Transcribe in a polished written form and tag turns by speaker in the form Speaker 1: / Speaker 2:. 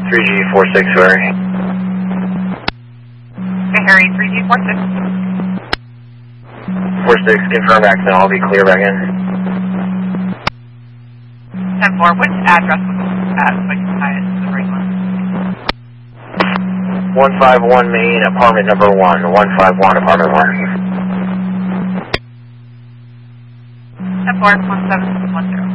Speaker 1: 3G46, Harry.
Speaker 2: Okay, Harry, 3G46.
Speaker 1: 46, confirm back now. I'll be clear back in.
Speaker 2: 10-4, which address was it at? So I can tie it to the right one.
Speaker 1: 151 Main, apartment number 1. 151, apartment 1.
Speaker 2: 10-4, 1710.